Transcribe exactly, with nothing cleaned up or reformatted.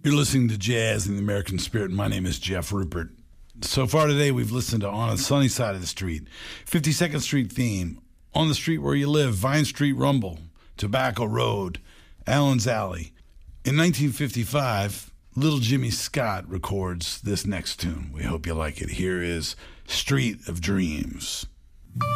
You're listening to Jazz in the American Spirit. My name is Jeff Rupert. So far today, we've listened to On the Sunny Side of the Street, fifty-second Street Theme, On the Street Where You Live, Vine Street Rumble, Tobacco Road, Allen's Alley. In nineteen fifty-five, Little Jimmy Scott records this next tune. We hope you like it. Here is Street of Dreams.